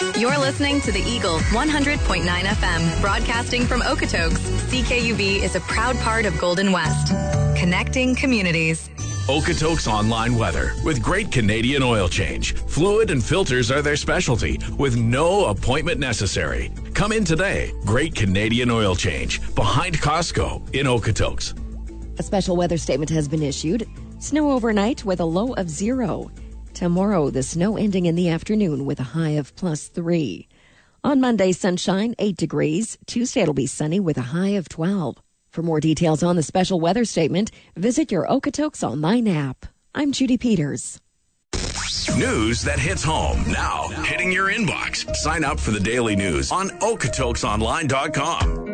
You're listening to the Eagle 100.9 FM, broadcasting from Okotoks. CKUV is a proud part of Golden West, connecting communities. Okotoks Online Weather with Great Canadian Oil Change. Fluid and filters are their specialty with no appointment necessary. Come in today. Great Canadian Oil Change behind Costco in Okotoks. A special weather statement has been issued. Snow overnight with a low of 0. Tomorrow, the snow ending in the afternoon with a high of +3. On Monday, sunshine, 8 degrees. Tuesday, it'll be sunny with a high of 12. For more details on the special weather statement, visit your Okotoks Online app. I'm Judy Peters. News that hits home now, hitting your inbox. Sign up for the daily news on okotoksonline.com.